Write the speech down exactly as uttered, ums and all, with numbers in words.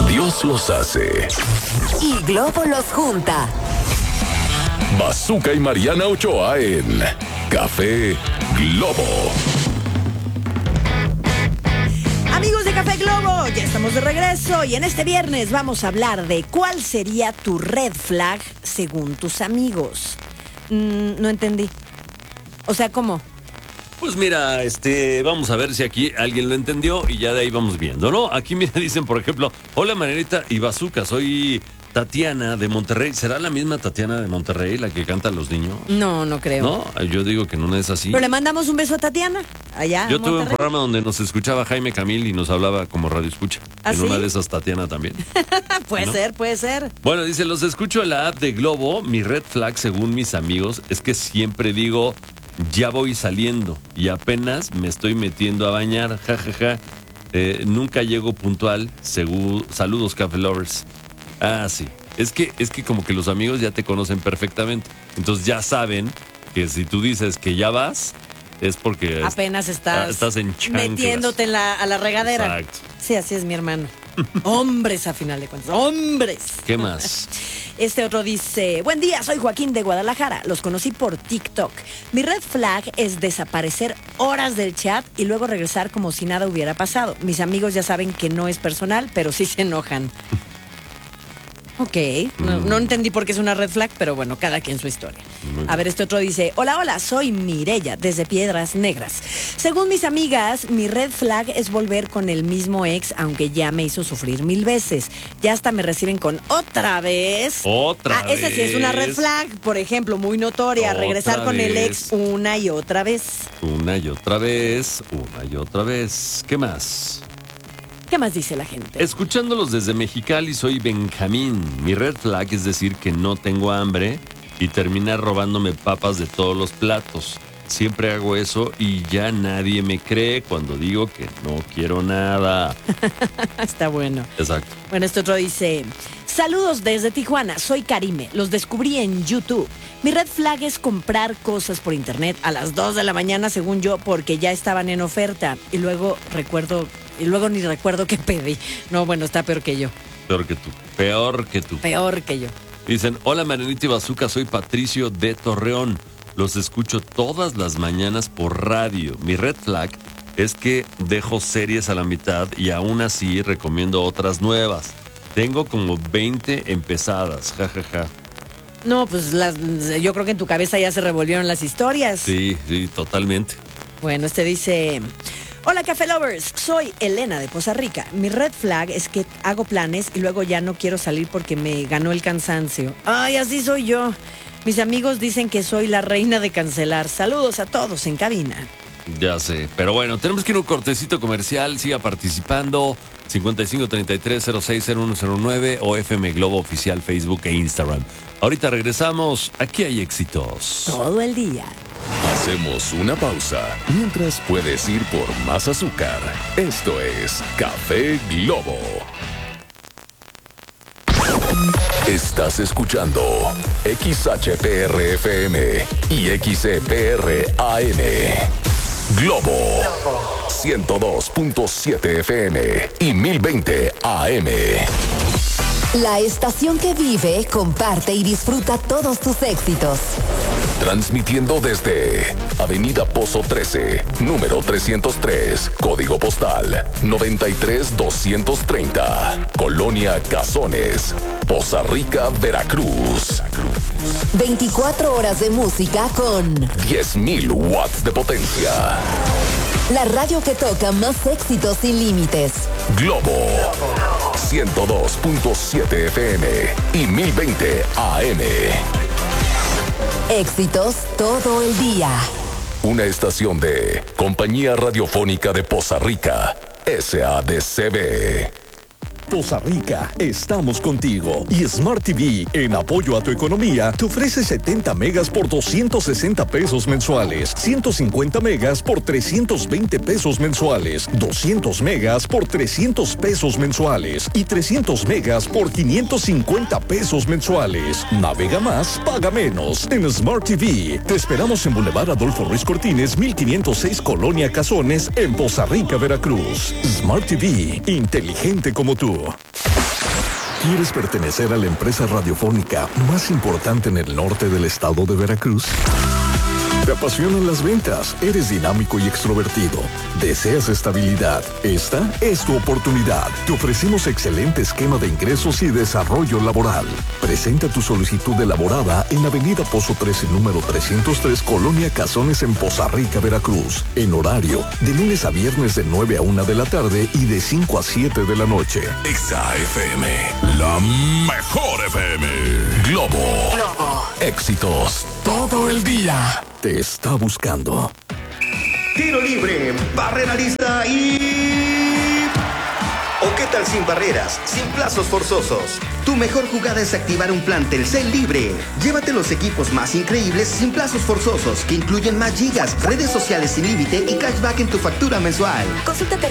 Dios los hace y Globo los junta. Bazooka y Mariana Ochoa en Café Globo. Amigos de Café Globo, ya estamos de regreso y en este viernes vamos a hablar de cuál sería tu red flag según tus amigos. Mm, no entendí. O sea, ¿cómo? Pues mira, este, vamos a ver si aquí alguien lo entendió y ya de ahí vamos viendo, ¿no? Aquí mira, dicen, por ejemplo, hola Marianita y Bazooka, soy Tatiana de Monterrey. ¿Será la misma Tatiana de Monterrey la que canta a los niños? No, no creo. No, yo digo que no es así. Pero le mandamos un beso a Tatiana, allá Yo en tuve un Monterrey. programa donde nos escuchaba Jaime Camil y nos hablaba como radio escucha. ¿Ah, en sí? una de esas Tatiana también. Puede ¿no? ser, puede ser. Bueno, dice, los escucho en la app de Globo. Mi red flag, según mis amigos, es que siempre digo, ya voy saliendo y apenas me estoy metiendo a bañar, jajaja. Ja, ja. eh, nunca llego puntual, según, saludos Café Lovers. Ah, sí. Es que, es que como que los amigos ya te conocen perfectamente. Entonces ya saben que si tú dices que ya vas, es porque apenas estás, estás en chanclas. Metiéndote en la, a la regadera. Exacto. Sí, así es mi hermano. Hombres a final de cuentas, hombres. ¿Qué más? Este otro dice, buen día, soy Joaquín de Guadalajara, los conocí por TikTok. Mi red flag es desaparecer horas del chat y luego regresar como si nada hubiera pasado. Mis amigos ya saben que no es personal, pero sí se enojan. Ok, no, no entendí por qué es una red flag, pero bueno, cada quien su historia. A ver, este otro dice, hola, hola, soy Mireya, desde Piedras Negras. Según mis amigas, mi red flag es volver con el mismo ex, aunque ya me hizo sufrir mil veces. Ya hasta me reciben con otra vez. Otra ah, vez. Esa sí es una red flag, por ejemplo, muy notoria, Otra regresar con vez. el ex una y otra vez. Una y otra vez, una y otra vez. ¿Qué más? ¿Qué más dice la gente? Escuchándolos desde Mexicali, soy Benjamín. Mi red flag es decir que no tengo hambre y terminar robándome papas de todos los platos. Siempre hago eso y ya nadie me cree cuando digo que no quiero nada. Está bueno. Exacto. Bueno, este otro dice, saludos desde Tijuana, soy Karime, los descubrí en YouTube. Mi red flag es comprar cosas por internet a las dos de la mañana, según yo, porque ya estaban en oferta. Y luego recuerdo, y luego ni recuerdo qué pedí. No, bueno, está peor que yo. Peor que tú. Peor que tú. Peor que yo. Dicen, hola Marianita y Bazooka, soy Patricio de Torreón. Los escucho todas las mañanas por radio. Mi red flag es que dejo series a la mitad y aún así recomiendo otras nuevas. Tengo como veinte empezadas, jajaja. Ja, ja. No, pues las, yo creo que en tu cabeza ya se revolvieron las historias. Sí, sí, totalmente. Bueno, este dice, hola Café Lovers, soy Elena de Poza Rica. Mi red flag es que hago planes y luego ya no quiero salir porque me ganó el cansancio. Ay, así soy yo. Mis amigos dicen que soy la reina de cancelar. Saludos a todos en cabina. Ya sé, pero bueno, tenemos que ir a un cortecito comercial. Siga participando. cincuenta y cinco treinta y tres cero seis cero uno cero nueve o F M Globo Oficial Facebook e Instagram. Ahorita regresamos. Aquí hay éxitos. Todo el día. Hacemos una pausa mientras puedes ir por más azúcar. Esto es Café Globo. Estás escuchando X H P R F M y X E P R A M. Globo ciento dos punto siete F M y mil veinte A M. La estación que vive, comparte y disfruta todos tus éxitos. Transmitiendo desde Avenida Pozo trece, número trescientos tres, código postal noventa y tres doscientos treinta, Colonia Cazones, Poza Rica, Veracruz. veinticuatro horas de música con diez mil watts de potencia. la radio que toca más éxitos sin límites. Globo ciento dos punto siete F M y mil veinte A M. Éxitos todo el día. Una estación de Compañía Radiofónica de Poza Rica, S A D C B. Poza Rica, estamos contigo. Y Smart T V, en apoyo a tu economía, te ofrece setenta megas por doscientos sesenta pesos mensuales, ciento cincuenta megas por trescientos veinte pesos mensuales, doscientos megas por trescientos pesos mensuales y trescientos megas por quinientos cincuenta pesos mensuales. Navega más, paga menos. En Smart T V, te esperamos en Boulevard Adolfo Ruiz Cortines, mil quinientos seis, Colonia Cazones, en Poza Rica, Veracruz. Smart T V, inteligente como tú. ¿Quieres pertenecer a la empresa radiofónica más importante en el norte del estado de Veracruz? ¿Te apasionan las ventas? ¿Eres dinámico y extrovertido? ¿Deseas estabilidad? Esta es tu oportunidad. Te ofrecemos excelente esquema de ingresos y desarrollo laboral. Presenta tu solicitud elaborada en Avenida Pozo trece, número trescientos tres, Colonia Cazones, en Poza Rica, Veracruz. En horario de lunes a viernes de nueve a una de la tarde y de cinco a siete de la noche. Exa F M, la mejor F M. Globo. Globo. Éxitos todo el día. Te está buscando. Tiro libre, barrera lista y... ¿O qué tal sin barreras, sin plazos forzosos? Tu mejor jugada es activar un plan Telcel libre. Llévate los equipos más increíbles sin plazos forzosos, que incluyen más gigas, redes sociales sin límite y cashback en tu factura mensual. Consúltate